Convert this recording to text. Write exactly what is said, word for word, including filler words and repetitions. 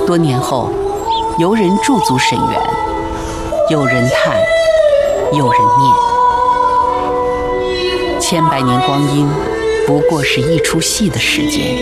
多年后，游人驻足沈园，有人叹，有人念。千百年光阴，不过是一出戏的时间。